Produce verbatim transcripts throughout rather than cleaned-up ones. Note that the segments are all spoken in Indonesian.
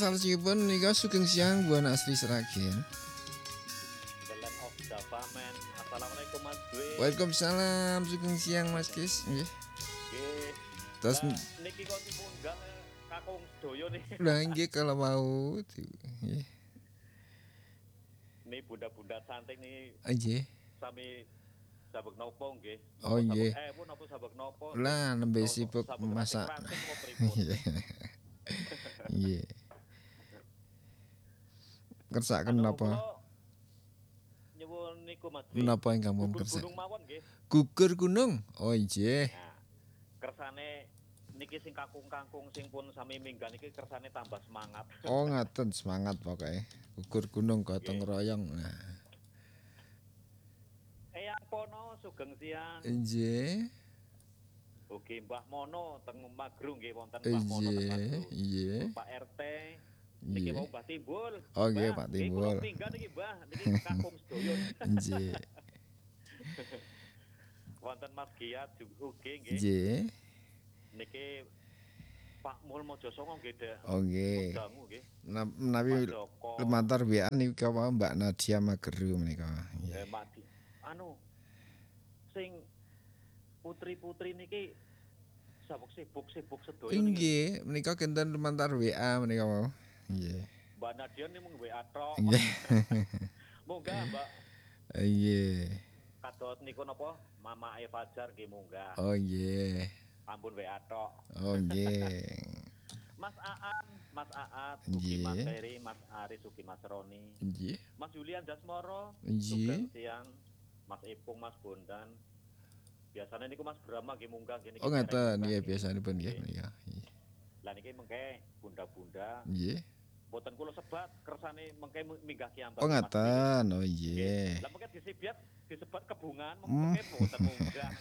salajengipun menika sugeng siang Bu Asri Sragen. Jalan of Java men. Assalamualaikum Mas Dwi. Waalaikumsalam, sugeng siang Mas Kis. Nggih. Nggih. Terus Nah, niki kok diundang kakung sedoyo nih. Lah nggih kalau mau nggih. Nih bunda-bunda cantik nih. Nggih. Sami sabek nopo nggih. Oh nggih. Eh pun napa sabek nopo? Lah nembe sibuk masak. Nggih. Kersaken napa? Nyuwun niku Mas Dwi. Menapa ingkang pun kersa? Gunung mawon nggih. Gugur gunung. Oh nggih. Nah, kersane niki sing kakung-kakung sing pun sami minggan niki kersane tambah semangat. Oh ngaten semangat pokoke. Gugur gunung gotong royong. Nah. Eyang Pono sugeng siang. Nggih. Ugi Mbah Mono teng Magrung nggih wonten Mbah Mono teng Magrung. Nggih. Pak R T niki mau Mbah Timbul. Oh nggih Pak Timbul. Nggih minggan niki Mbah niki kakung sedoyo. Nggih. Wonten Mas Giat ugi nggih. Nggih. Niki Pak Mul Mojosongo nggih Dek. Oh nggih. Dangu nggih. Menawi lumantar W A nika Mbak Nadia Mageru menika. Nggih. Eh, anu sing putri-putri niki sibuk-sibuk sedoyo niki. Nggih, menika kinten lumantar W A menika mau. Nggih. Mbak Nadia nih mung W A tok. Nggih. Munggah, Mbak. Nggih. Kados niku napa? Mama E Fajar nggih munggah. Oh nggih. Ampun W A tok. Oh nggih. Mas Aan, Mas Aat, Ugi Mas Ferry, Mas Aris, Ugi Mas Roni. Nggih. Mas Julian Dasmoro. Nggih. Siang. Mas Ipung, Mas Bondan. Biasanya niku Mas Brahma nggih munggah nggih. Oh ngaten nggih biasanipun nggih menika. Lah niki mengke bunda-bunda. Nggih. Boten kula sebat kersane mengke minggah kiambak. Oh ngaten. Oh nggih. Lah mengke disebat disebat kebungan mengke boten munggah.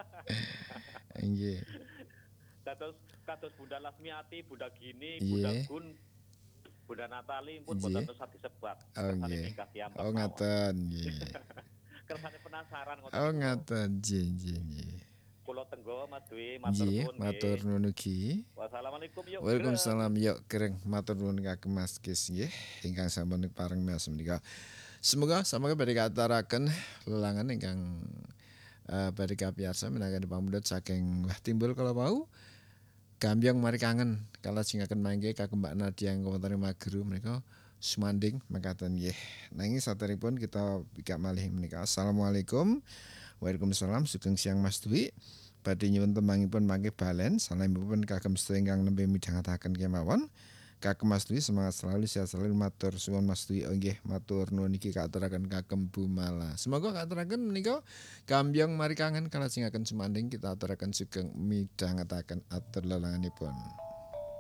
Nggih. Kados kados Bunda Lasmiati, Bunda Gini, Bunda Gun, Bunda Natali pun boten usah disebat. Oh nggih. Oh ngaten nggih. Kersane penasaran ngoten. Oh ngaten nggih nggih nggih. Kula tenggo Mas Dwi, matur nuwun. Matur nuwun ugi. Wassalamualaikum yuk. Waalaikumsalam yuk kereng matur nuwun kagem Mas Kis nggih ingkang sampun pareng mios menika. Semoga samangga badhe kataraken lelangan ingkang uh, badhe kapiyarsa menawi pamundhut saking Mbah Timbul kala wau. Gambyong mari kangen kala jingaken mangke kagem Mbak Nadia ing wonten Mageru menika sumanding mekaten nggih. Nanging sateripun kita bikak malih menika. Assalamualaikum. Waalaikumsalam sugeng siang Mas Dwi. Badhe nyuwun tembangipun mangke balen salembipun kagem sedaya ingkang nembe midhangetaken kemawon. Kagem Mas Dwi semangat selalu sehat selalu matur suwun Mas Dwi. Oh nggih matur nuwun iki katuraken kagem Bu Mala. Semoga katuraken menika gambyong mari kangen kalajengaken sumanding kita aturaken sugeng midhangetaken atur lelanganipun.